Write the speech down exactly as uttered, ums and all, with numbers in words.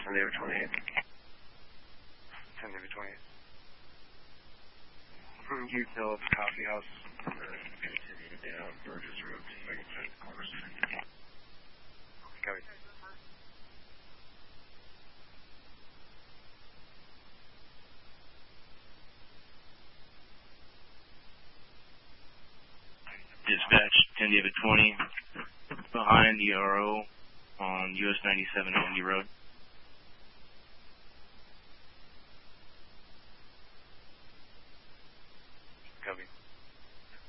ten David twenty-eight. ten David twenty-eight. You tell the coffee house uh, continue down Burgess Road to second fifth corner. Copy. Dispatch ten David twenty behind the R O on U S ninety-seven Andy Road.